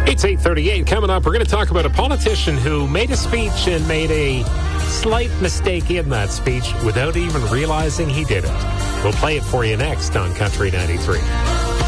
It's 8:38. Coming up, we're going to talk about a politician who made a speech and made a slight mistake in that speech without even realizing he did it. We'll play it for you next on Country 93.